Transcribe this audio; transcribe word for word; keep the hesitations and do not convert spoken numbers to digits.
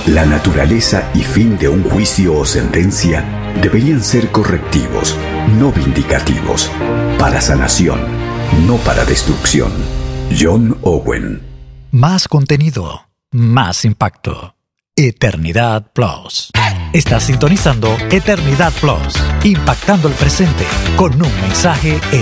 La naturaleza y fin de un juicio o sentencia deberían ser correctivos, no vindicativos, para sanación, no para destrucción. John Owen. Más contenido, más impacto. Eternidad Plus. Estás sintonizando Eternidad Plus, impactando el presente con un mensaje